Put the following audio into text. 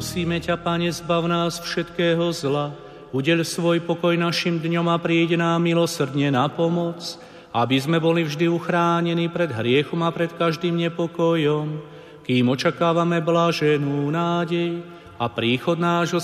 Prosíme ťa, Pane, zbav nás všetkého zla, udeľ svoj pokoj našim dňom a príď nám milosrdne na pomoc, aby sme boli vždy uchránení pred hriechom a pred každým nepokojom, kým očakávame blaženú nádej a príchod nášho